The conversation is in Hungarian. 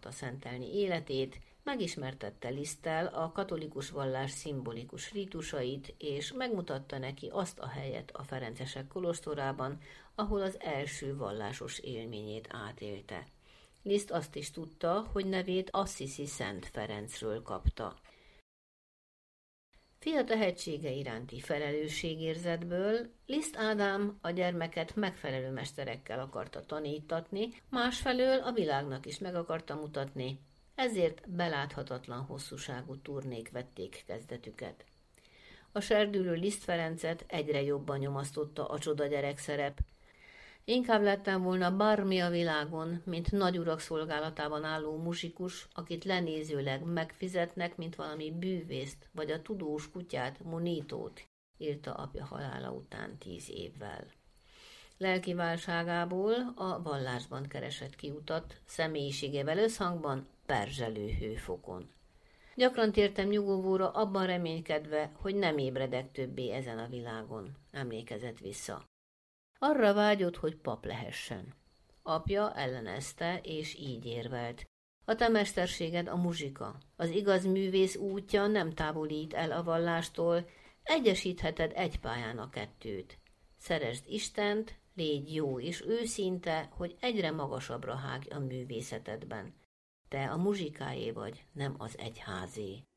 akarta szentelni életét, megismertette Liszttel a katolikus vallás szimbolikus rítusait, és megmutatta neki azt a helyet a ferencesek kolostorában, ahol az első vallásos élményét átélte. Liszt azt is tudta, hogy nevét Assisi Szent Ferencről kapta. Fia tehetsége iránti felelősségérzetből Liszt Ádám a gyermeket megfelelő mesterekkel akarta tanítatni, másfelől a világnak is meg akarta mutatni, ezért beláthatatlan hosszúságú turnék vették kezdetüket. A serdülő Liszt Ferencet egyre jobban nyomasztotta a csoda gyerekszerep. Inkább lettem volna bármi a világon, mint nagyurak szolgálatában álló muzsikus, akit lenézőleg megfizetnek, mint valami bűvészt, vagy a tudós kutyát, Monitót, írta apja halála után 10 évvel. Lelki válságából a vallásban keresett kiutat, személyiségével összhangban, perzselő hőfokon. Gyakran tértem nyugovóra abban reménykedve, hogy nem ébredek többé ezen a világon, emlékezett vissza. Arra vágyott, hogy pap lehessen. Apja ellenezte, és így érvelt. A te mesterséged a muzsika. Az igaz művész útja nem távolít el a vallástól, egyesítheted egy pályán a kettőt. Szeresd Istent, légy jó és őszinte, hogy egyre magasabbra hágj a művészetedben. Te a muzsikáé vagy, nem az egyházé.